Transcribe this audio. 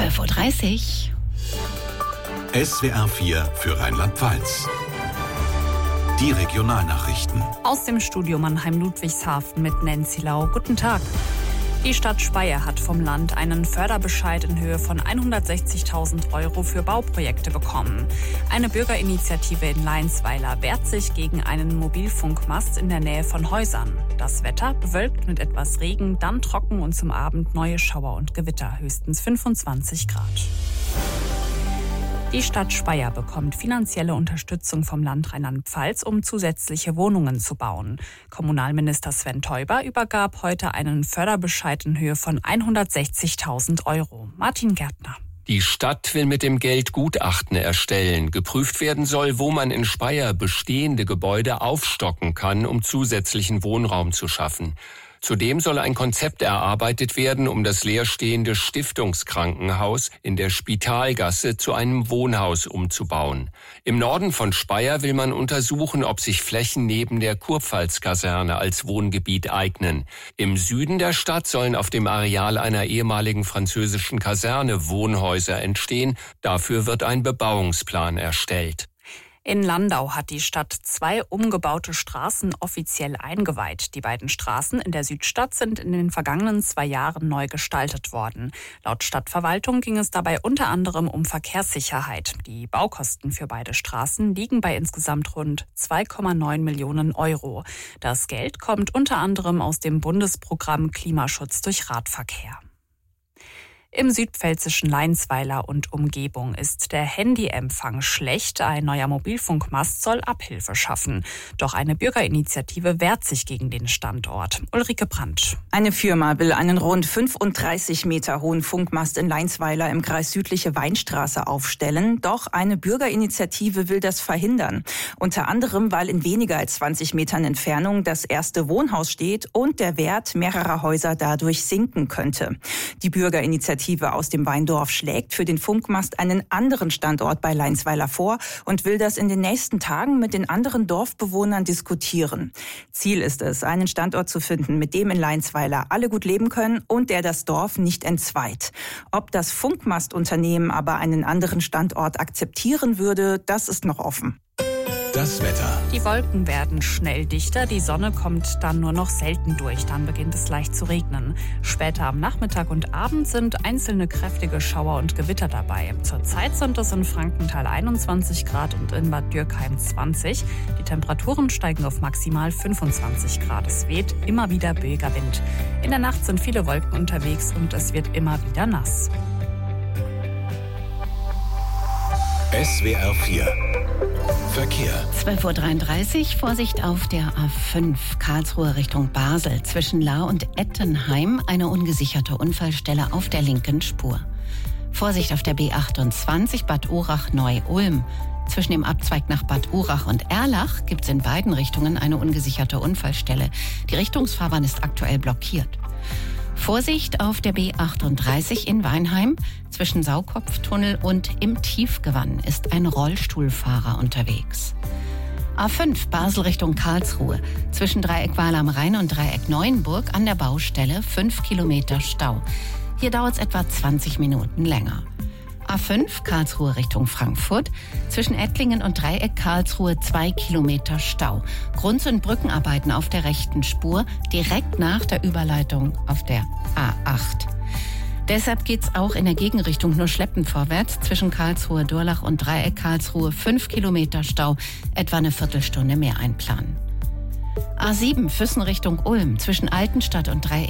12:30 Uhr. SWR 4 für Rheinland-Pfalz. Die Regionalnachrichten. Aus dem Studio Mannheim-Ludwigshafen mit Nancy Lau. Guten Tag. Die Stadt Speyer hat vom Land einen Förderbescheid in Höhe von 160.000 € für Bauprojekte bekommen. Eine Bürgerinitiative in Leinsweiler wehrt sich gegen einen Mobilfunkmast in der Nähe von Häusern. Das Wetter bewölkt mit etwas Regen, dann trocken und zum Abend neue Schauer und Gewitter, höchstens 25 Grad. Die Stadt Speyer bekommt finanzielle Unterstützung vom Land Rheinland-Pfalz, um zusätzliche Wohnungen zu bauen. Kommunalminister Sven Teuber übergab heute einen Förderbescheid in Höhe von 160.000 €. Martin Gärtner. Die Stadt will mit dem Geld Gutachten erstellen. Geprüft werden soll, wo man in Speyer bestehende Gebäude aufstocken kann, um zusätzlichen Wohnraum zu schaffen. Zudem soll ein Konzept erarbeitet werden, um das leerstehende Stiftungskrankenhaus in der Spitalgasse zu einem Wohnhaus umzubauen. Im Norden von Speyer will man untersuchen, ob sich Flächen neben der Kurpfalz-Kaserne als Wohngebiet eignen. Im Süden der Stadt sollen auf dem Areal einer ehemaligen französischen Kaserne Wohnhäuser entstehen. Dafür wird ein Bebauungsplan erstellt. In Landau hat die Stadt 2 umgebaute Straßen offiziell eingeweiht. Die beiden Straßen in der Südstadt sind in den vergangenen 2 Jahren neu gestaltet worden. Laut Stadtverwaltung ging es dabei unter anderem um Verkehrssicherheit. Die Baukosten für beide Straßen liegen bei insgesamt rund 2,9 Millionen €. Das Geld kommt unter anderem aus dem Bundesprogramm Klimaschutz durch Radverkehr. Im südpfälzischen Leinsweiler und Umgebung ist der Handyempfang schlecht. Ein neuer Mobilfunkmast soll Abhilfe schaffen. Doch eine Bürgerinitiative wehrt sich gegen den Standort. Ulrike Brandt. Eine Firma will einen rund 35 Meter hohen Funkmast in Leinsweiler im Kreis Südliche Weinstraße aufstellen. Doch eine Bürgerinitiative will das verhindern. Unter anderem, weil in weniger als 20 Metern Entfernung das erste Wohnhaus steht und der Wert mehrerer Häuser dadurch sinken könnte. Die Bürgerinitiative aus dem Weindorf schlägt für den Funkmast einen anderen Standort bei Leinsweiler vor und will das in den nächsten Tagen mit den anderen Dorfbewohnern diskutieren. Ziel ist es, einen Standort zu finden, mit dem in Leinsweiler alle gut leben können und der das Dorf nicht entzweit. Ob das Funkmastunternehmen aber einen anderen Standort akzeptieren würde, das ist noch offen. Das Wetter. Die Wolken werden schnell dichter, die Sonne kommt dann nur noch selten durch, dann beginnt es leicht zu regnen. Später am Nachmittag und Abend sind einzelne kräftige Schauer und Gewitter dabei. Zurzeit sind es in Frankenthal 21 Grad und in Bad Dürkheim 20. Die Temperaturen steigen auf maximal 25 Grad. Es weht immer wieder böiger Wind. In der Nacht sind viele Wolken unterwegs und es wird immer wieder nass. SWR 4 Verkehr. 12:33 Uhr, Vorsicht auf der A5 Karlsruhe Richtung Basel. Zwischen Lahr und Ettenheim eine ungesicherte Unfallstelle auf der linken Spur. Vorsicht auf der B28 Bad Urach-Neu-Ulm. Zwischen dem Abzweig nach Bad Urach und Erlach gibt es in beiden Richtungen eine ungesicherte Unfallstelle. Die Richtungsfahrbahn ist aktuell blockiert. Vorsicht auf der B38 in Weinheim. Zwischen Saukopftunnel und im Tiefgewann ist ein Rollstuhlfahrer unterwegs. A5 Basel Richtung Karlsruhe. Zwischen Dreieck Waal am Rhein und Dreieck Neuenburg an der Baustelle 5 Kilometer Stau. Hier dauert es etwa 20 Minuten länger. A5 Karlsruhe Richtung Frankfurt. Zwischen Ettlingen und Dreieck Karlsruhe 2 Kilometer Stau. Grund- und Brückenarbeiten auf der rechten Spur, direkt nach der Überleitung auf der A8. Deshalb geht's auch in der Gegenrichtung nur schleppend vorwärts. Zwischen Karlsruhe, Durlach und Dreieck Karlsruhe 5 Kilometer Stau, etwa eine Viertelstunde mehr einplanen. A7 Füssen Richtung Ulm. Zwischen Altenstadt und Dreieck